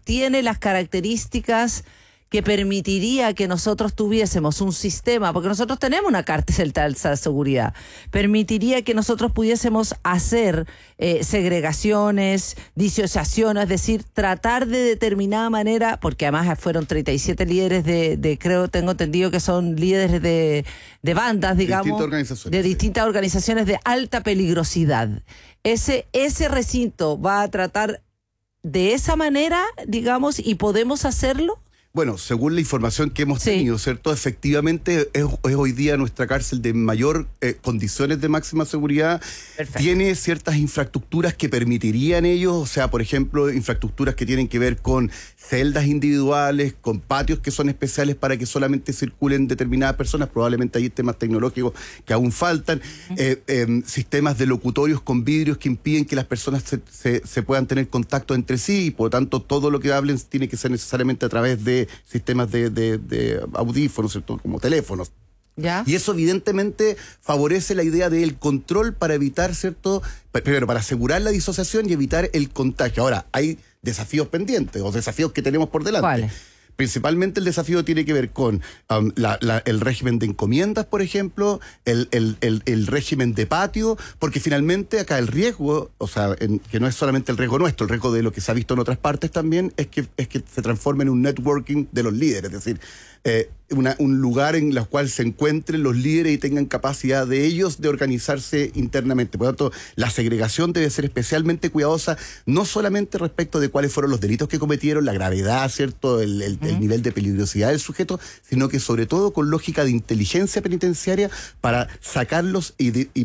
tiene las características que permitiría que nosotros tuviésemos un sistema, porque nosotros tenemos una cárcel de alta seguridad, permitiría que nosotros pudiésemos hacer segregaciones, disociaciones, es decir, tratar de determinada manera, porque además fueron 37 líderes creo, tengo entendido que son líderes de bandas, digamos, de distintas organizaciones de alta peligrosidad. Ese recinto va a tratar de esa manera, digamos, y podemos hacerlo. Bueno, según la información que hemos tenido, ¿cierto? Efectivamente es hoy día nuestra cárcel de mayor condiciones de máxima seguridad. Perfecto. Tiene ciertas infraestructuras que permitirían ellos, o sea, por ejemplo, infraestructuras que tienen que ver con celdas individuales, con patios que son especiales para que solamente circulen determinadas personas. Probablemente hay temas tecnológicos que aún faltan. Sistemas de locutorios con vidrios que impiden que las personas se puedan tener contacto entre sí y por lo tanto todo lo que hablen tiene que ser necesariamente a través de sistemas de audífonos, ¿cierto? Como teléfonos. ¿Ya? Y eso evidentemente favorece la idea del control para evitar, ¿cierto? Primero, para asegurar la disociación y evitar el contagio. Ahora, hay desafíos pendientes o desafíos que tenemos por delante. ¿Cuáles? Principalmente el desafío tiene que ver con el régimen de encomiendas, por ejemplo, el régimen de patio, porque finalmente acá el riesgo, o sea, que no es solamente el riesgo nuestro, el riesgo de lo que se ha visto en otras partes también, es que se transforme en un networking de los líderes, es decir, un lugar en el cual se encuentren los líderes y tengan capacidad de ellos de organizarse internamente. Por lo tanto, la segregación debe ser especialmente cuidadosa, no solamente respecto de cuáles fueron los delitos que cometieron, la gravedad, ¿cierto?, el nivel de peligrosidad del sujeto, sino que sobre todo con lógica de inteligencia penitenciaria para sacarlos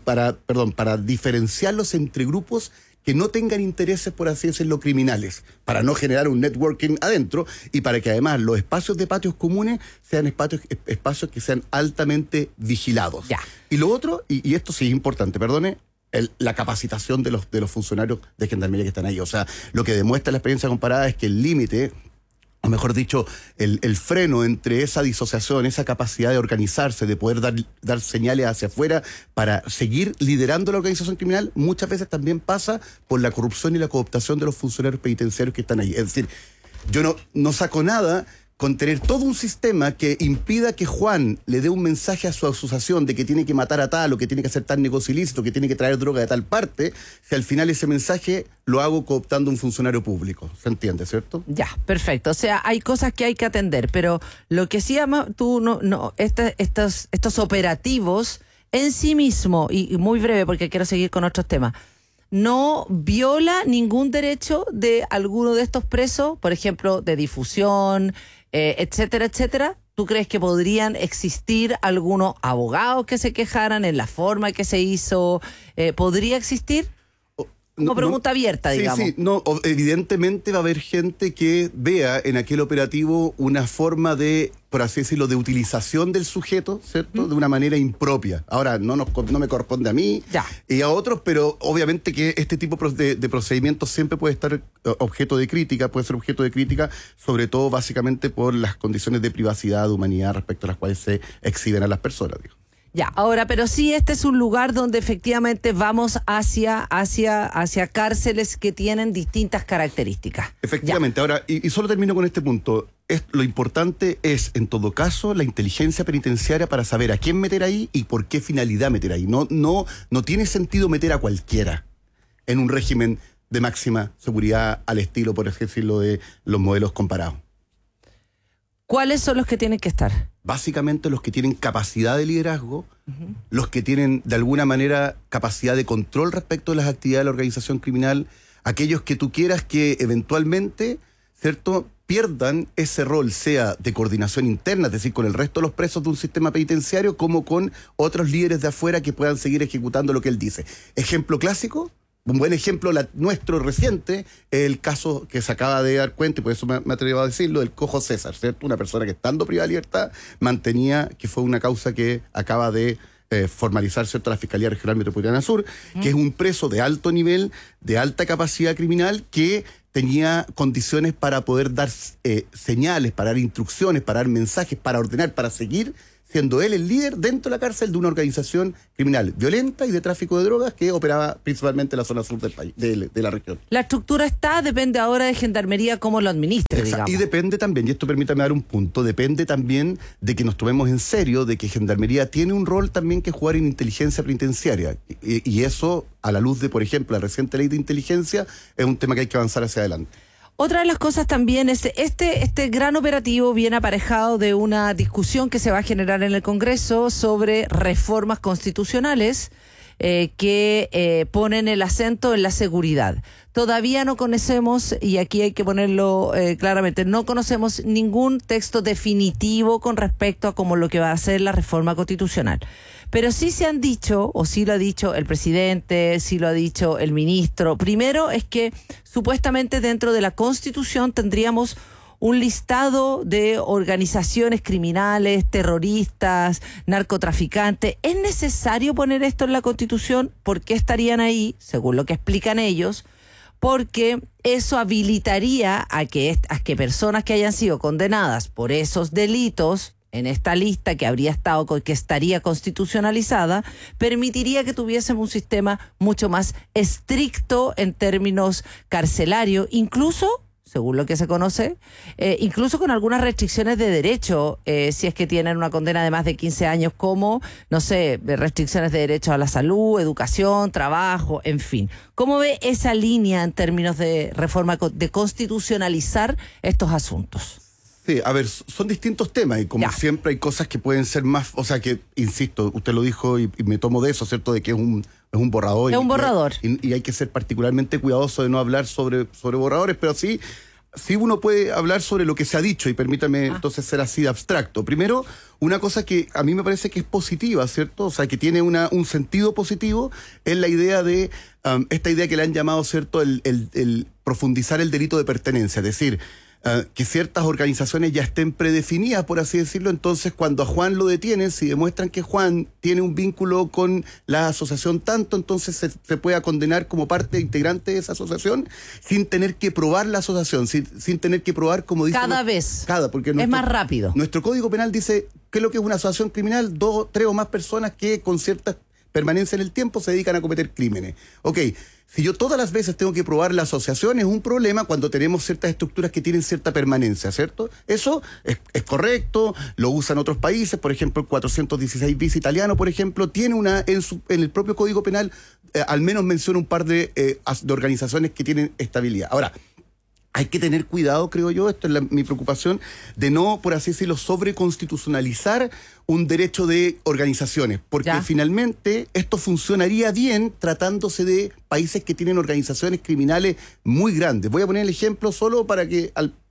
para diferenciarlos entre grupos que no tengan intereses, por así decirlo, criminales, para no generar un networking adentro y para que además los espacios de patios comunes sean espacios que sean altamente vigilados. Ya. Y lo otro, y esto sí es importante, perdone, la capacitación de los funcionarios de Gendarmería que están ahí. O sea, lo que demuestra la experiencia comparada es que el límite, o mejor dicho, el freno entre esa disociación, esa capacidad de organizarse, de poder dar señales hacia afuera para seguir liderando la organización criminal, muchas veces también pasa por la corrupción y la cooptación de los funcionarios penitenciarios que están ahí. Es decir, yo no saco nada con tener todo un sistema que impida que Juan le dé un mensaje a su asociación de que tiene que matar a tal, o que tiene que hacer tal negocio ilícito, que tiene que traer droga de tal parte, si al final ese mensaje lo hago cooptando un funcionario público. ¿Se entiende, cierto? Ya, perfecto. O sea, hay cosas que hay que atender, pero lo que sí estos operativos en sí mismo, y muy breve porque quiero seguir con otros temas, no viola ningún derecho de alguno de estos presos, por ejemplo, de difusión, etcétera, etcétera. ¿Tú crees que podrían existir algunos abogados que se quejaran en la forma que se hizo? ¿Podría existir? Como pregunta abierta, digamos. Sí, evidentemente va a haber gente que vea en aquel operativo una forma de, por así decirlo, de utilización del sujeto, ¿cierto? De una manera impropia. Ahora, no me corresponde a mí y a otros, pero obviamente que este tipo de procedimientos siempre puede estar objeto de crítica, puede ser objeto de crítica, sobre todo básicamente por las condiciones de privacidad, de humanidad respecto a las cuales se exhiben a las personas, digo. Ya, ahora, pero sí este es un lugar donde efectivamente vamos hacia cárceles que tienen distintas características. Efectivamente, ahora, y solo termino con este punto. Lo importante es, en todo caso, la inteligencia penitenciaria para saber a quién meter ahí y por qué finalidad meter ahí. No tiene sentido meter a cualquiera en un régimen de máxima seguridad al estilo, por así decirlo, de los modelos comparados. ¿Cuáles son los que tienen que estar? Básicamente los que tienen capacidad de liderazgo, los que tienen de alguna manera capacidad de control respecto de las actividades de la organización criminal, aquellos que tú quieras que eventualmente, ¿cierto?, pierdan ese rol, sea de coordinación interna, es decir, con el resto de los presos de un sistema penitenciario, como con otros líderes de afuera que puedan seguir ejecutando lo que él dice. Ejemplo clásico. Un buen ejemplo nuestro reciente es el caso que se acaba de dar cuenta, y por eso me atrevo a decirlo, del Cojo César, ¿cierto? Una persona que estando privada de libertad mantenía, que fue una causa que acaba de formalizar, ¿cierto?, la Fiscalía Regional Metropolitana Sur, que es un preso de alto nivel, de alta capacidad criminal, que tenía condiciones para poder dar señales, para dar instrucciones, para dar mensajes, para ordenar, para seguir, siendo él el líder dentro de la cárcel de una organización criminal violenta y de tráfico de drogas que operaba principalmente en la zona sur del país, de la región. La estructura depende ahora de Gendarmería cómo lo administre, digamos. Y depende también, y esto permítame dar un punto, depende también de que nos tomemos en serio, de que Gendarmería tiene un rol también que jugar en inteligencia penitenciaria. Y eso, a la luz de, por ejemplo, la reciente ley de inteligencia, es un tema que hay que avanzar hacia adelante. Otra de las cosas también es este gran operativo viene aparejado de una discusión que se va a generar en el Congreso sobre reformas constitucionales que ponen el acento en la seguridad. Todavía no conocemos, y aquí hay que ponerlo claramente, no conocemos ningún texto definitivo con respecto a cómo lo que va a ser la reforma constitucional. Pero sí se han dicho, o sí lo ha dicho el presidente, sí lo ha dicho el ministro. Primero es que supuestamente dentro de la Constitución tendríamos un listado de organizaciones criminales, terroristas, narcotraficantes. ¿Es necesario poner esto en la Constitución? ¿Por qué estarían ahí? Según lo que explican ellos, porque eso habilitaría a que personas que hayan sido condenadas por esos delitos en esta lista que estaría constitucionalizada, permitiría que tuviésemos un sistema mucho más estricto en términos carcelarios, incluso, según lo que se conoce, incluso con algunas restricciones de derecho, si es que tienen una condena de más de 15 años, como, no sé, restricciones de derecho a la salud, educación, trabajo, en fin. ¿Cómo ve esa línea en términos de reforma, de constitucionalizar estos asuntos? Sí, a ver, son distintos temas y como siempre hay cosas que pueden ser más, o sea que, insisto, usted lo dijo y me tomo de eso, ¿cierto? De que es un borrador. Es un borrador. Y hay que ser particularmente cuidadoso de no hablar sobre borradores, pero sí uno puede hablar sobre lo que se ha dicho y permítame entonces ser así de abstracto. Primero, una cosa que a mí me parece que es positiva, ¿cierto? O sea, que tiene un sentido positivo, es la idea de, esta idea que le han llamado, ¿cierto? El profundizar el delito de pertenencia, es decir, que ciertas organizaciones ya estén predefinidas, por así decirlo. Entonces cuando a Juan lo detienen, si demuestran que Juan tiene un vínculo con la asociación tanto, entonces se pueda condenar como parte integrante de esa asociación sin tener que probar la asociación, sin tener que probar, como dice... Porque es más rápido. Nuestro Código Penal dice que lo que es una asociación criminal, 2, 3 o más personas que con cierta permanencia en el tiempo se dedican a cometer crímenes. Ok, si yo todas las veces tengo que probar la asociación, es un problema cuando tenemos ciertas estructuras que tienen cierta permanencia, ¿cierto? Eso es correcto, lo usan otros países, por ejemplo, el 416 bis italiano, por ejemplo, tiene en el propio Código Penal, al menos menciona un par de organizaciones que tienen estabilidad. Ahora, hay que tener cuidado, creo yo, esto es mi preocupación, de no, por así decirlo, sobreconstitucionalizar un derecho de organizaciones, porque finalmente esto funcionaría bien tratándose de países que tienen organizaciones criminales muy grandes. Voy a poner el ejemplo solo para que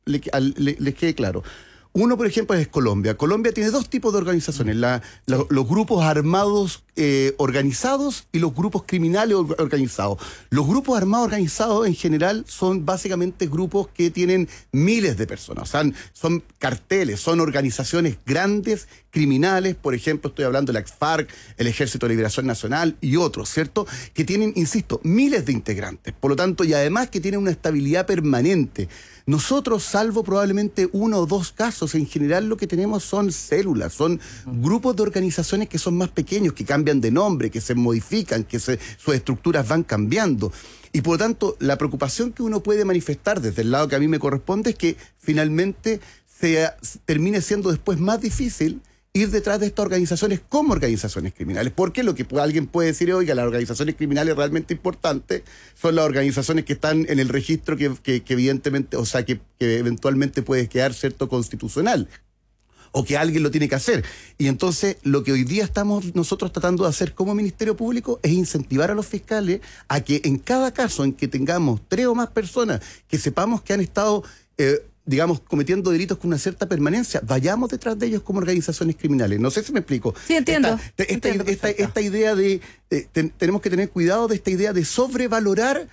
les quede claro. Uno, por ejemplo, es Colombia. Colombia tiene 2 tipos de organizaciones, los grupos armados organizados y los grupos criminales organizados. Los grupos armados organizados en general son básicamente grupos que tienen miles de personas, o sea, son carteles, son organizaciones grandes, criminales, por ejemplo, estoy hablando de la FARC, el Ejército de Liberación Nacional y otros, ¿cierto? Que tienen, insisto, miles de integrantes, por lo tanto, y además que tienen una estabilidad permanente. Nosotros, salvo probablemente 1 o 2 casos, en general lo que tenemos son células, son grupos de organizaciones que son más pequeños, que cambian de nombre, que se modifican, que sus estructuras van cambiando. Y por lo tanto, la preocupación que uno puede manifestar desde el lado que a mí me corresponde es que finalmente termine siendo después más difícil ir detrás de estas organizaciones como organizaciones criminales. Porque lo que alguien puede decir, oiga, las organizaciones criminales realmente importantes son las organizaciones que están en el registro que evidentemente, o sea, que eventualmente puede quedar, ¿cierto?, constitucional, o que alguien lo tiene que hacer. Y entonces lo que hoy día estamos nosotros tratando de hacer como Ministerio Público es incentivar a los fiscales a que en cada caso en que tengamos 3 o más personas que sepamos que han estado digamos, cometiendo delitos con una cierta permanencia, vayamos detrás de ellos como organizaciones criminales. No sé si me explico. Sí, entiendo. Esta idea de... tenemos que tener cuidado de esta idea de sobrevalorar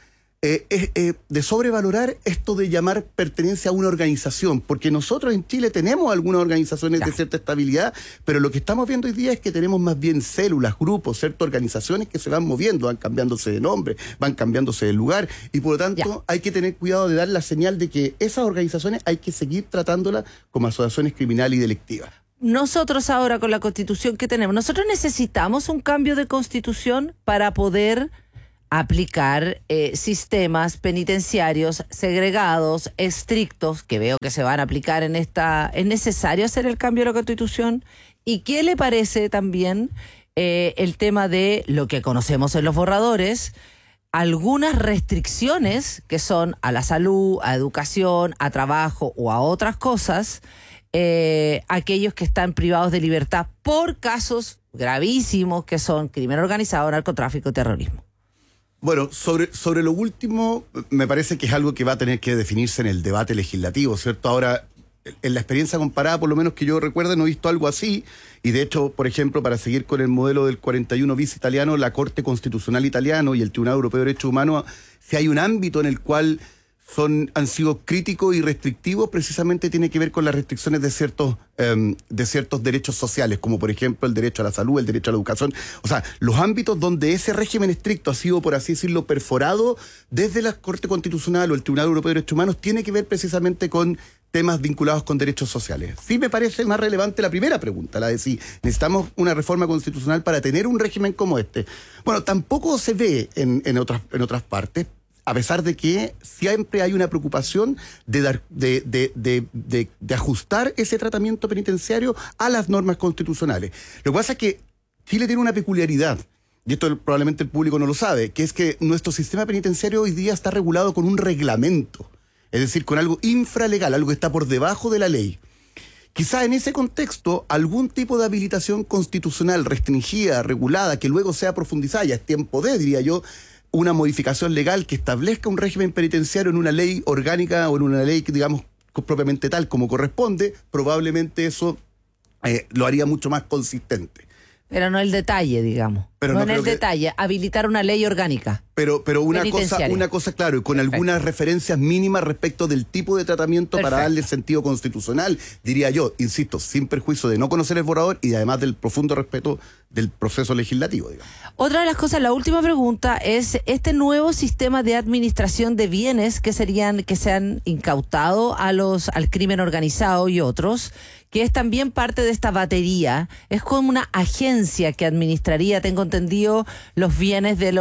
esto de llamar pertenencia a una organización, porque nosotros en Chile tenemos algunas organizaciones de cierta estabilidad, pero lo que estamos viendo hoy día es que tenemos más bien células, grupos, ciertas organizaciones que se van moviendo, van cambiándose de nombre, van cambiándose de lugar, y por lo tanto hay que tener cuidado de dar la señal de que esas organizaciones hay que seguir tratándolas como asociaciones criminales y delictivas. nosotros ahora con la Constitución que tenemos, nosotros necesitamos un cambio de Constitución para poder aplicar sistemas penitenciarios segregados, estrictos, que veo que se van a aplicar en esta... ¿Es necesario hacer el cambio de la Constitución? ¿Y qué le parece también el tema de lo que conocemos en los borradores, algunas restricciones que son a la salud, a educación, a trabajo o a otras cosas, aquellos que están privados de libertad por casos gravísimos que son crimen organizado, narcotráfico y terrorismo? Bueno, sobre lo último, me parece que es algo que va a tener que definirse en el debate legislativo, ¿cierto? Ahora, en la experiencia comparada, por lo menos que yo recuerde, no he visto algo así. Y de hecho, por ejemplo, para seguir con el modelo del 41 bis italiano, la Corte Constitucional italiano y el Tribunal Europeo de Derechos Humanos, si hay un ámbito en el cual han sido críticos y restrictivos, precisamente tiene que ver con las restricciones de ciertos derechos sociales, como por ejemplo el derecho a la salud, el derecho a la educación. O sea, los ámbitos donde ese régimen estricto ha sido, por así decirlo, perforado desde la Corte Constitucional o el Tribunal Europeo de Derechos Humanos, tiene que ver precisamente con temas vinculados con derechos sociales. Sí me parece más relevante la primera pregunta, la de si necesitamos una reforma constitucional para tener un régimen como este. Bueno, tampoco se ve en otras partes, a pesar de que siempre hay una preocupación de ajustar ese tratamiento penitenciario a las normas constitucionales. Lo que pasa es que Chile tiene una peculiaridad, y esto probablemente el público no lo sabe, que es que nuestro sistema penitenciario hoy día está regulado con un reglamento, es decir, con algo infralegal, algo que está por debajo de la ley. Quizá en ese contexto, algún tipo de habilitación constitucional restringida, regulada, que luego sea profundizada, ya es tiempo de, diría yo, una modificación legal que establezca un régimen penitenciario en una ley orgánica o en una ley que, digamos, propiamente tal como corresponde, probablemente eso lo haría mucho más consistente. Pero no el detalle, digamos. Pero no en el detalle, habilitar una ley orgánica. Pero una cosa, claro, con Perfecto. algunas referencias mínimas respecto del tipo de tratamiento Perfecto. para darle sentido constitucional, diría yo, insisto, sin perjuicio de no conocer el borrador y además del profundo respeto del proceso legislativo, digamos. Otra de las cosas, la última pregunta, es este nuevo sistema de administración de bienes que se han incautado al crimen organizado y otros, que es también parte de esta batería. Es como una agencia que administraría, tengo entendido, los bienes de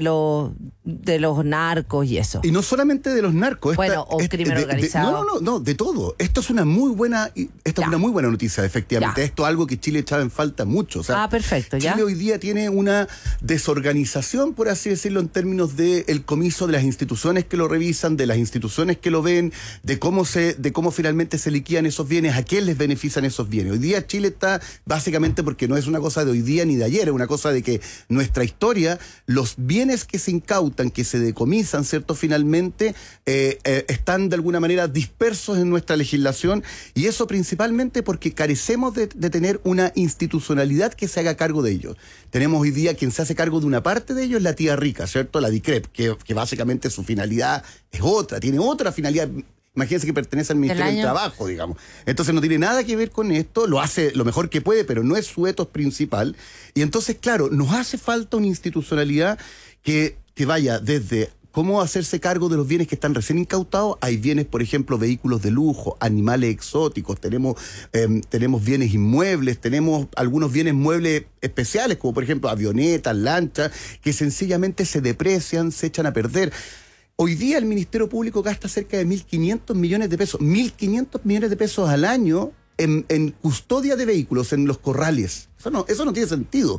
los narcos y eso. Y no solamente de los narcos. Crimen organizado. No, de todo. Esto es una muy buena noticia, efectivamente. Ya. Esto es algo que Chile echaba en falta mucho. O sea, perfecto, ya. Chile hoy día tiene una desorganización, por así decirlo, en términos del comiso de las instituciones que lo revisan, de las instituciones que lo ven, de cómo finalmente se liquidan esos bienes, a quién les benefician esos bienes. Hoy día Chile está, básicamente, porque no es una cosa de hoy día ni de ayer, es una cosa de que nuestra historia, los bienes que se incautan, que se decomisan, ¿cierto? Finalmente están de alguna manera dispersos en nuestra legislación, y eso principalmente porque carecemos de tener una institucionalidad que se haga cargo de ellos. Tenemos hoy día quien se hace cargo de una parte de ellos, la tía rica, ¿cierto? La DICREP, que básicamente su finalidad es otra, tiene otra finalidad. Imagínense que pertenece al Ministerio del Trabajo, digamos. Entonces no tiene nada que ver con esto, lo hace lo mejor que puede, pero no es su ethos principal. Y entonces, claro, nos hace falta una institucionalidad que vaya desde cómo hacerse cargo de los bienes que están recién incautados. Hay bienes, por ejemplo, vehículos de lujo, animales exóticos, tenemos bienes inmuebles, tenemos algunos bienes muebles especiales, como por ejemplo avionetas, lanchas, que sencillamente se deprecian, se echan a perder. Hoy día el Ministerio Público gasta cerca de 1.500 millones de pesos, 1.500 millones de pesos al año en custodia de vehículos, en los corrales. Eso no tiene sentido.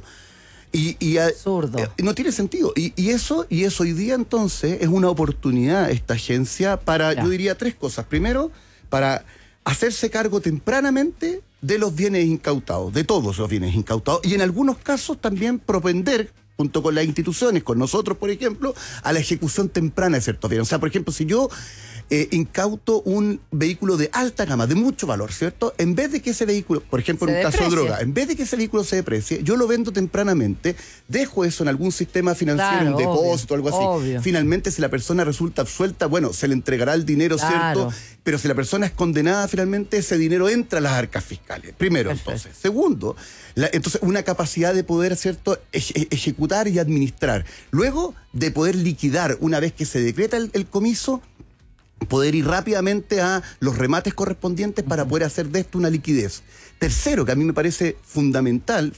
Absurdo. No tiene sentido. Y eso hoy día entonces es una oportunidad, esta agencia, para, yo diría, tres cosas. Primero, para hacerse cargo tempranamente de los bienes incautados, de todos los bienes incautados, y en algunos casos también propender, junto con las instituciones, con nosotros, por ejemplo, a la ejecución temprana de ciertos bienes. O sea, por ejemplo, si yo incauto un vehículo de alta gama, de mucho valor, ¿cierto? En vez de que ese vehículo, por ejemplo, en un caso de droga, en vez de que ese vehículo se deprecie, yo lo vendo tempranamente, dejo eso en algún sistema financiero, un depósito, algo así. Obvio. Finalmente, si la persona resulta absuelta, bueno, se le entregará el dinero, ¿cierto? Pero si la persona es condenada, finalmente ese dinero entra a las arcas fiscales. Primero, entonces. Segundo, entonces una capacidad de poder, ¿cierto?, ejecutar y administrar. Luego, de poder liquidar, una vez que se decreta el comiso, poder ir rápidamente a los remates correspondientes para poder hacer de esto una liquidez. Tercero, que a mí me parece fundamental,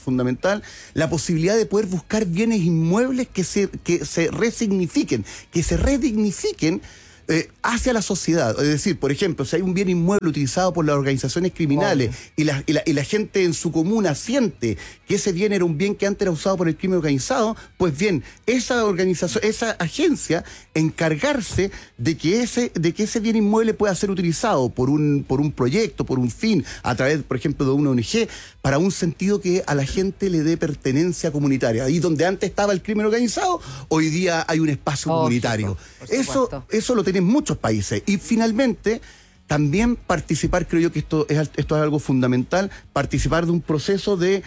la posibilidad de poder buscar bienes inmuebles que se resignifiquen, que se redignifiquen hacia la sociedad. Es decir, por ejemplo, si hay un bien inmueble utilizado por las organizaciones criminales y la gente en su comuna siente que ese bien era un bien que antes era usado por el crimen organizado, pues bien, esa organización, esa agencia, encargarse de que ese bien inmueble pueda ser utilizado por un proyecto, por un fin, a través, por ejemplo, de una ONG, para un sentido que a la gente le dé pertenencia comunitaria. Ahí donde antes estaba el crimen organizado, hoy día hay un espacio comunitario. Eso lo tienen muchos países. Y finalmente, también participar, creo yo que esto es algo fundamental, participar de un proceso de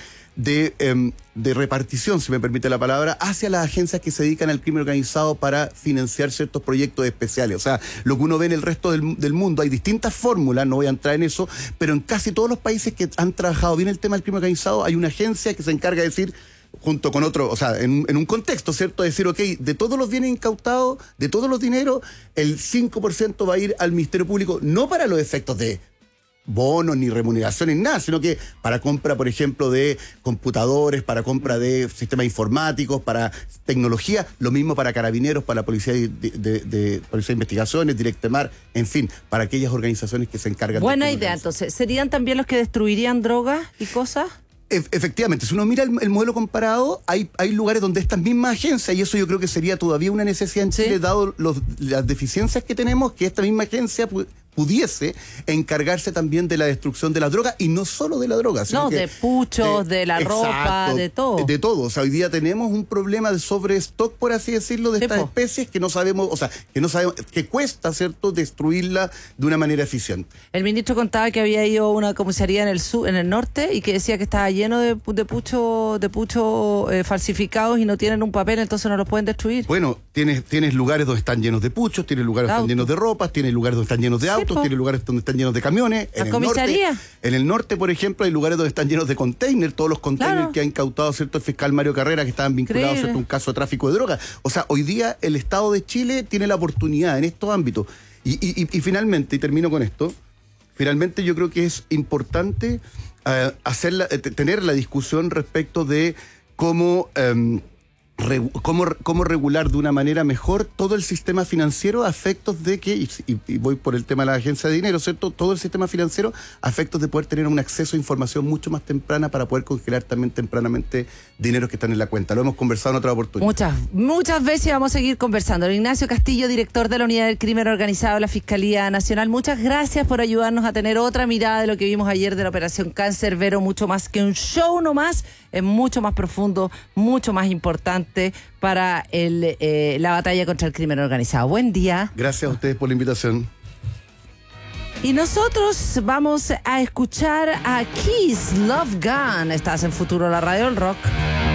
repartición, si me permite la palabra, hacia las agencias que se dedican al crimen organizado para financiar ciertos proyectos especiales. O sea, lo que uno ve en el resto del mundo, hay distintas fórmulas, no voy a entrar en eso, pero en casi todos los países que han trabajado bien el tema del crimen organizado, hay una agencia que se encarga de decir, junto con otro, o sea, en un contexto, ¿cierto? Decir, ok, de todos los bienes incautados, de todos los dineros, el 5% va a ir al Ministerio Público, no para los efectos de bonos ni remuneraciones, nada, sino que para compra, por ejemplo, de computadores, para compra de sistemas informáticos, para tecnología, lo mismo para carabineros, para la policía de policía de investigaciones, Directemar, en fin, para aquellas organizaciones que se encargan de... Buena idea, entonces, ¿serían también los que destruirían drogas y cosas? Efectivamente, si uno mira el modelo comparado, hay lugares donde estas mismas agencias, y eso yo creo que sería todavía una necesidad en Chile, dado las deficiencias que tenemos, que esta misma agencia pudiese encargarse también de la destrucción de la droga, y no solo de la droga, sino de puchos, de la ropa, de todo. De todo. O sea, hoy día tenemos un problema de sobrestock, por así decirlo, de estas especies que no sabemos, que cuesta, ¿cierto?, destruirla de una manera eficiente. El ministro contaba que había ido a una comisaría en el norte y que decía que estaba lleno de puchos falsificados y no tienen un papel, entonces no los pueden destruir. Bueno, tienes lugares donde están llenos de puchos, tienes lugares donde están llenos de ropas, tienes lugares donde están llenos de autos, tiene lugares donde están llenos de camiones. La comisaría. En el norte, por ejemplo, hay lugares donde están llenos de containers, todos los containers que ha incautado, ¿cierto?, el fiscal Mario Carrera, que estaban vinculados, ¿cierto?, a un caso de tráfico de drogas. O sea, hoy día el Estado de Chile tiene la oportunidad en estos ámbitos. Y finalmente, y termino con esto, finalmente yo creo que es importante tener la discusión respecto de cómo regular de una manera mejor todo el sistema financiero a efectos de que, y voy por el tema de la agencia de dinero, ¿cierto? Todo el sistema financiero a efectos de poder tener un acceso a información mucho más temprana para poder congelar también tempranamente dineros que están en la cuenta. Lo hemos conversado en otra oportunidad. Muchas veces vamos a seguir conversando. Ignacio Castillo, director de la Unidad del Crimen Organizado de la Fiscalía Nacional, muchas gracias por ayudarnos a tener otra mirada de lo que vimos ayer de la Operación Cancerbero, mucho más que un show nomás, es mucho más profundo, mucho más importante para la batalla contra el crimen organizado. Buen día. Gracias a ustedes por la invitación. Y nosotros vamos a escuchar a Kiss, Love Gun. Estás en Futuro, la radio del rock.